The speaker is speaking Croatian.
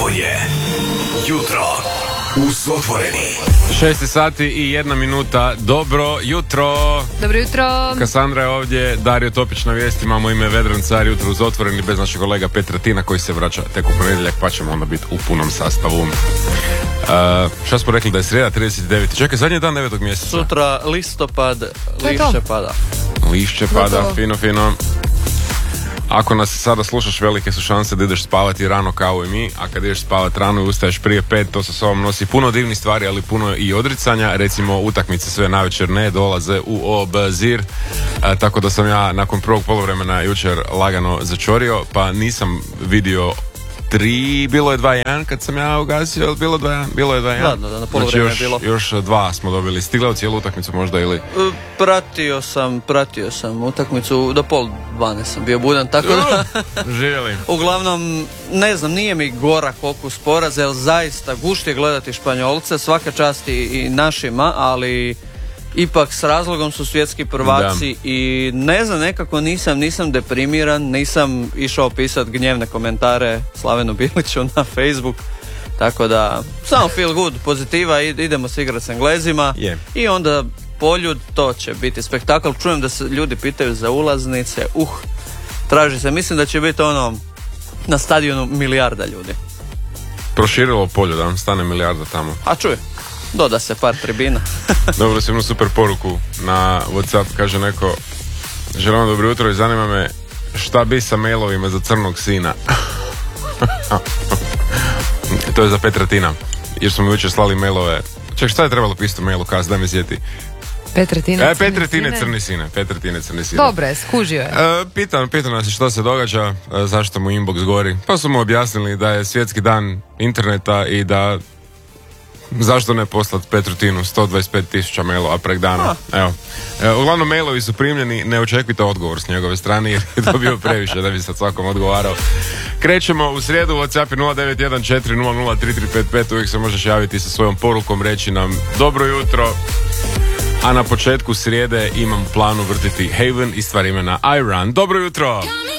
je Jutro uz Otvoreni. 6 sati i 1 minuta. Dobro jutro. Dobro jutro. Kasandra je ovdje, Dario Topić na vijesti, imamo ime Vedran Car, Jutro uz Otvoreni, bez našeg kolega Petra Tina koji se vraća tek u ponedjeljak, pa ćemo onda biti u punom sastavu. Šta smo rekli da je srijeda 39. Čekaj, zadnji dan 9. mjeseca. Sutra listopad, lišće pada. Lišće pada, fino. Ako nas sada slušaš, velike su šanse da ideš spavati rano kao i mi, a kad ideš spavati rano i ustaješ prije 5, to sa sobom nosi puno divnih stvari, ali puno i odricanja. Recimo, utakmice sve navečer ne dolaze u obzir, tako da sam ja nakon prvog poluvremena jučer lagano začorio, pa nisam vidio 3, bilo je 2-1 kad sam ja ugasio, bilo je 2-1. Da, na poluvremenu znači, je bilo. Još 2 smo dobili. Stigla u cijelu utakmicu možda ili? Pratio sam utakmicu, do 11:30 sam bio budan, tako da... Živjeli. Uglavnom, ne znam, nije mi gorak okus poraza, jer zaista gušt je gledati Španjolce, svaka čast i našima, ali... Ipak s razlogom su svjetski prvaci i ne znam, nekako nisam deprimiran, nisam išao pisati gnjevne komentare Slavenu Biliću na Facebook, tako da samo feel good, pozitiva, idemo se igrati s Englezima i onda Poljud, to će biti spektakl. Čujem da se ljudi pitaju za ulaznice, traži se, mislim da će biti na stadionu milijarda ljudi. Proširilo Poljud, da vam stane milijarda tamo. A čuj, doda se par tribina. Dobro, sam imao super poruku na WhatsApp, kaže neko: želim dobro jutro i zanima me šta bi sa mailovima za crnog sina. To je za Petra Tina, jer smo mi jučer slali mailove. Ček, šta je trebalo pisati u mailu, kas, daj mi sjeti. Petretine crni sine. Dobre, skužio je. Pitao nas je što se događa, zašto mu inbox gori. Pa su mu objasnili da je svjetski dan interneta i da zašto ne poslati Petru Tinu 125,000 mailova prek dana. Evo. Uglavnom, mailovi su primljeni, ne očekujte odgovor s njegove strane jer je to bio previše da bi sad svakom odgovarao. Krećemo u srijedu, WhatsApp 0914003355, uvijek se možeš javiti sa svojom porukom, reći nam dobro jutro. A na početku srijede imam plan uvrtiti Haven i stvar imena I Run. Dobro jutro!